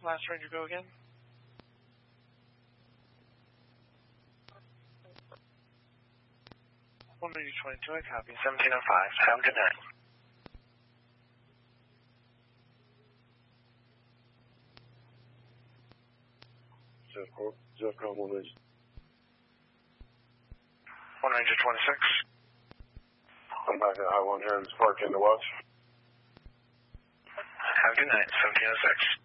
Last Ranger, go again. One Ranger 22, I copy. 1705. Have a good night. Jeffcom 1 Ranger. 1 Ranger 26. I'm back at I-1 here in Spark in the watch. Have a good night, 1706.